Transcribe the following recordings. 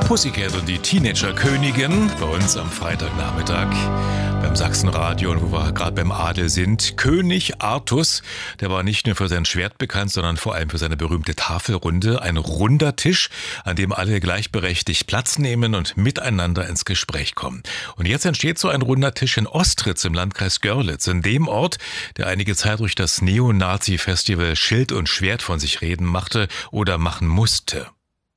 Pussycat und die Teenager-Königin bei uns am Freitagnachmittag beim Sachsenradio, und wo wir gerade beim Adel sind. König Artus, der war nicht nur für sein Schwert bekannt, sondern vor allem für seine berühmte Tafelrunde. Ein runder Tisch, an dem alle gleichberechtigt Platz nehmen und miteinander ins Gespräch kommen. Und jetzt entsteht so ein runder Tisch in Ostritz im Landkreis Görlitz, in dem Ort, der einige Zeit durch das Neonazi-Festival Schild und Schwert von sich reden machte oder machen musste.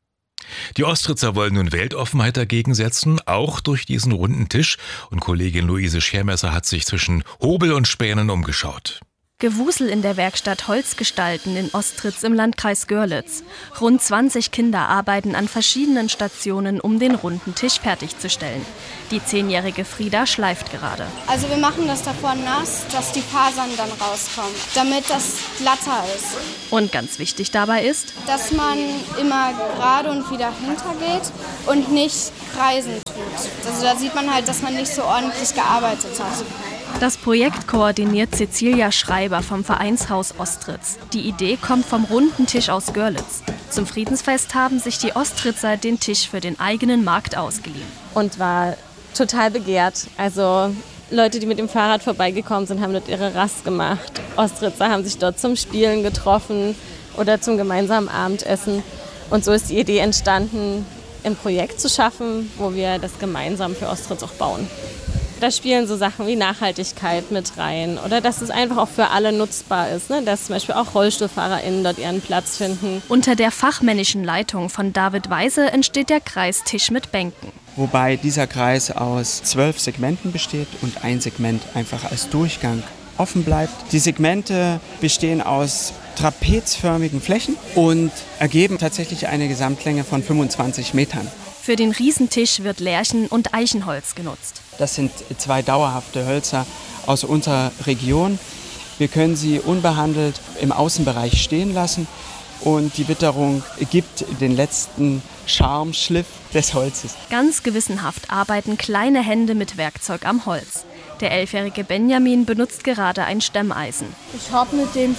Die Ostritzer wollen nun Weltoffenheit dagegen setzen, auch durch diesen runden Tisch. Und Kollegin Luise Schermesser hat sich zwischen Hobel und Spänen umgeschaut. Gewusel in der Werkstatt Holzgestalten in Ostritz im Landkreis Görlitz. Rund 20 Kinder arbeiten an verschiedenen Stationen, um den runden Tisch fertigzustellen. Die 10-jährige Frieda schleift gerade. Also wir machen das davor nass, dass die Fasern dann rauskommen, damit das glatter ist. Und ganz wichtig dabei ist, dass man immer gerade und wieder hintergeht und nicht kreisen tut. Also da sieht man halt, dass man nicht so ordentlich gearbeitet hat. Das Projekt koordiniert Cecilia Schreiber vom Vereinshaus Ostritz. Die Idee kommt vom runden Tisch aus Görlitz. Zum Friedensfest haben sich die Ostritzer den Tisch für den eigenen Markt ausgeliehen. Und war total begehrt. Also Leute, die mit dem Fahrrad vorbeigekommen sind, haben dort ihre Rast gemacht. Ostritzer haben sich dort zum Spielen getroffen oder zum gemeinsamen Abendessen. Und so ist die Idee entstanden, ein Projekt zu schaffen, wo wir das gemeinsam für Ostritz auch bauen. Da spielen so Sachen wie Nachhaltigkeit mit rein oder dass es einfach auch für alle nutzbar ist, ne? Dass zum Beispiel auch RollstuhlfahrerInnen dort ihren Platz finden. Unter der fachmännischen Leitung von David Weise entsteht der Kreistisch mit Bänken. Wobei dieser Kreis aus 12 Segmenten besteht und ein Segment einfach als Durchgang offen bleibt. Die Segmente bestehen aus trapezförmigen Flächen und ergeben tatsächlich eine Gesamtlänge von 25 Metern. Für den Riesentisch wird Lärchen- und Eichenholz genutzt. Das sind 2 dauerhafte Hölzer aus unserer Region. Wir können sie unbehandelt im Außenbereich stehen lassen und die Witterung gibt den letzten Charme-Schliff des Holzes. Ganz gewissenhaft arbeiten kleine Hände mit Werkzeug am Holz. Der 11-jährige Benjamin benutzt gerade ein Stemmeisen. Ich habe mit dem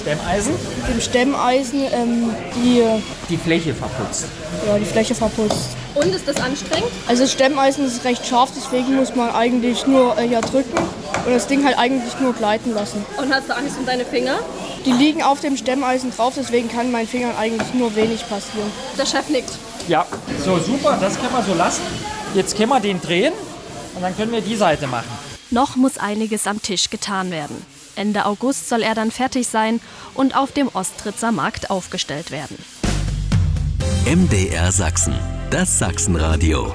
Stemmeisen die Fläche verputzt. Ja, die Fläche verputzt. Und ist das anstrengend? Also das Stemmeisen ist recht scharf, deswegen muss man eigentlich nur hier drücken und das Ding halt eigentlich nur gleiten lassen. Und hast du Angst um deine Finger? Die liegen auf dem Stemmeisen drauf, deswegen kann meinen Fingern eigentlich nur wenig passieren. Der Chef nickt. Ja, so super, das können wir so lassen. Jetzt können wir den drehen und dann können wir die Seite machen. Noch muss einiges am Tisch getan werden. Ende August soll er dann fertig sein und auf dem Ostritzer Markt aufgestellt werden. MDR Sachsen, das Sachsenradio.